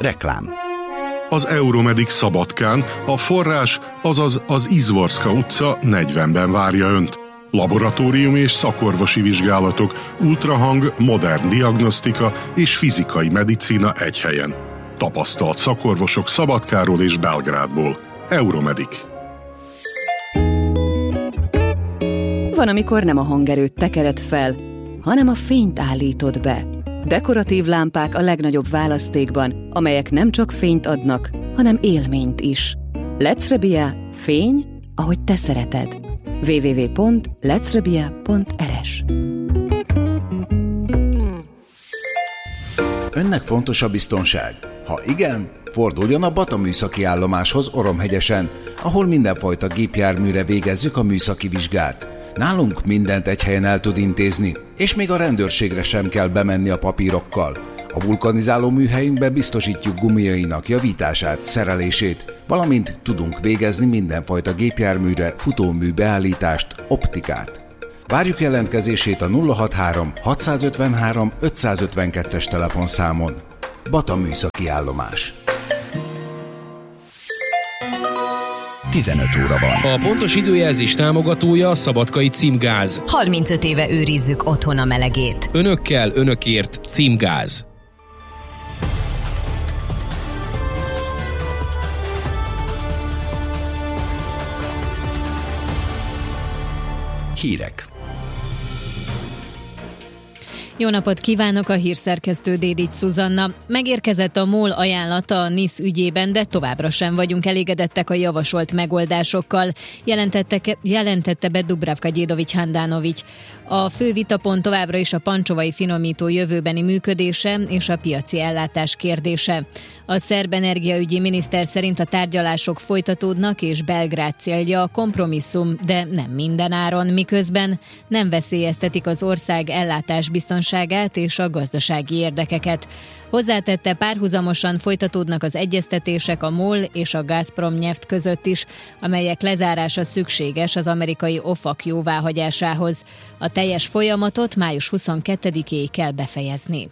Reklám. Az Euromedic Szabadkán a forrás, azaz az Izvorska utca 40-ben várja Önt. Laboratóriumi és szakorvosi vizsgálatok, ultrahang, modern diagnosztika és fizikai medicína egy helyen. Tapasztalt szakorvosok Szabadkáról és Belgrádból. Euromedic. Van, amikor nem a hangerőt tekered fel, hanem a fényt állítod be. Dekoratív lámpák a legnagyobb választékban, amelyek nem csak fényt adnak, hanem élményt is. Lecrebia, fény, ahogy te szereted. www.lecrebia.rs. Önnek fontos a biztonság? Ha igen, forduljon a Bata műszaki állomáshoz Oromhegyesen, ahol mindenfajta gépjárműre végezzük a műszaki vizsgát. Nálunk mindent egy helyen el tud intézni, és még a rendőrségre sem kell bemenni a papírokkal. A vulkanizáló műhelyünkbe biztosítjuk gumiainak javítását, szerelését, valamint tudunk végezni mindenfajta gépjárműre futómű beállítást, optikát. Várjuk jelentkezését a 063 653 552-es telefonszámon. Bata műszaki állomás. 15 óra van. A pontos időjelzés támogatója a Szabadkai Címgáz. 35 éve őrizzük otthon a melegét. Önökkel, önökért Címgáz. Hírek. Jó napot kívánok, a hírszerkesztő Dédics Szuzanna. Megérkezett a MOL ajánlata a NISZ ügyében, de továbbra sem vagyunk elégedettek a javasolt megoldásokkal, jelentette be Dubravka Gyédovics Handanovics. A fő vitapont továbbra is a pancsovai finomító jövőbeni működése és a piaci ellátás kérdése. A szerb energiaügyi miniszter szerint a tárgyalások folytatódnak, és Belgrád célja a kompromisszum, de nem minden áron, miközben nem veszélyeztetik az ország ellátásbiztonságát és a gazdasági érdekeket. Hozzátette, párhuzamosan folytatódnak az egyeztetések a MOL és a Gazprom Neft között is, amelyek lezárása szükséges az amerikai OFAC jóváhagyásához. A teljes folyamatot május 22-éig kell befejezni.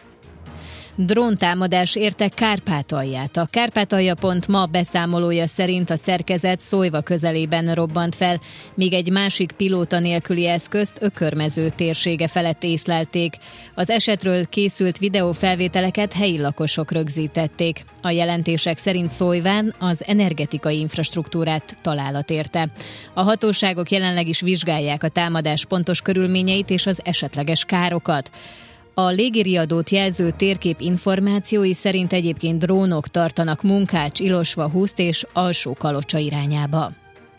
Dróntámadás érte Kárpátalját. A Kárpátalja.ma beszámolója szerint a szerkezet Szólyva közelében robbant fel, míg egy másik pilóta nélküli eszközt Ökörmező térsége felett észlelték. Az esetről készült videófelvételeket helyi lakosok rögzítették. A jelentések szerint Szólyván az energetikai infrastruktúrát találat érte. A hatóságok jelenleg is vizsgálják a támadás pontos körülményeit és az esetleges károkat. A légiriadót jelző térkép információi szerint egyébként drónok tartanak Munkács, Ilosvahuszt és Alsó-Kalocsa irányába.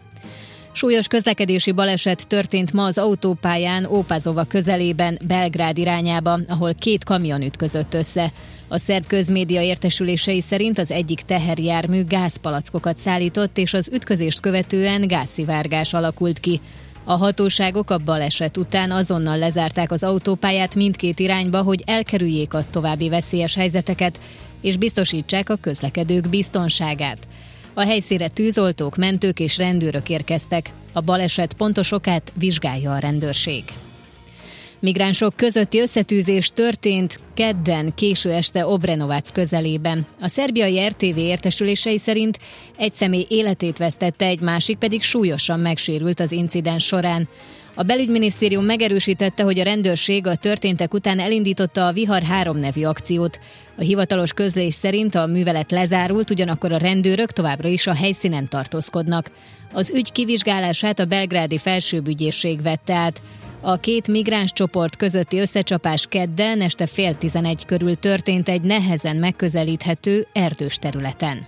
Súlyos közlekedési baleset történt ma az autópályán Ópazova közelében, Belgrád irányába, ahol 2 kamion ütközött össze. A szerb közmédia értesülései szerint az egyik teherjármű gázpalackokat szállított, és az ütközést követően gázszivárgás alakult ki. A hatóságok a baleset után azonnal lezárták az autópályát mindkét irányba, hogy elkerüljék a további veszélyes helyzeteket, és biztosítsák a közlekedők biztonságát. A helyszínre tűzoltók, mentők és rendőrök érkeztek. A baleset pontos okát vizsgálja a rendőrség. Migránsok közötti összetűzés történt kedden késő este Obrenovac közelében. A szerbiai RTV értesülései szerint egy személy életét vesztette, egy másik pedig súlyosan megsérült az incidens során. A belügyminisztérium megerősítette, hogy a rendőrség a történtek után elindította a Vihar 3 nevű akciót. A hivatalos közlés szerint a művelet lezárult, ugyanakkor a rendőrök továbbra is a helyszínen tartózkodnak. Az ügy kivizsgálását a belgrádi felsőbb-ügyészség vette át. A 2 migráns csoport közötti összecsapás kedden este 10:30 körül történt egy nehezen megközelíthető erdős területen.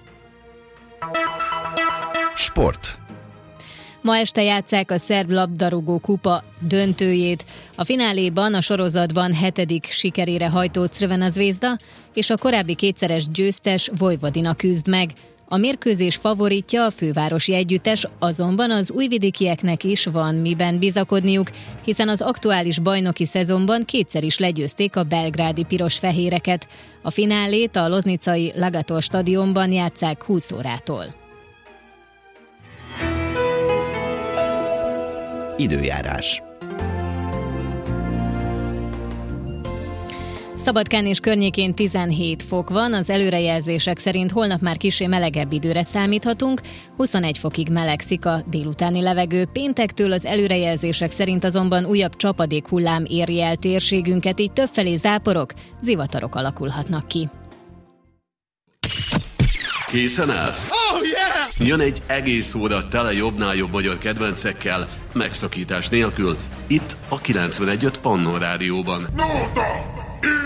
Sport. Ma este játsszák a szerb labdarúgó kupa döntőjét. A fináléban a sorozatban 7. sikerére hajtó Crvena Zvezda és a korábbi 2-szeres győztes Vojvodina küzd meg. A mérkőzés favoritja a fővárosi együttes, azonban az újvidékieknek is van miben bizakodniuk, hiszen az aktuális bajnoki szezonban 2-szer is legyőzték a belgrádi piros-fehéreket. A finálét a loznicai Lagator stadionban játsszák 20 órától. Időjárás. Szabadkán és környékén 17 fok van, az előrejelzések szerint holnap már kissé melegebb időre számíthatunk, 21 fokig melegszik a délutáni levegő. Péntektől az előrejelzések szerint azonban újabb csapadékhullám éri el térségünket, így többfelé záporok, zivatarok alakulhatnak ki. Készen állsz? Oh, yeah! Jön egy egész óra tele jobbnál jobb magyar kedvencekkel, megszakítás nélkül, itt a 91.5 Pannon Rádióban.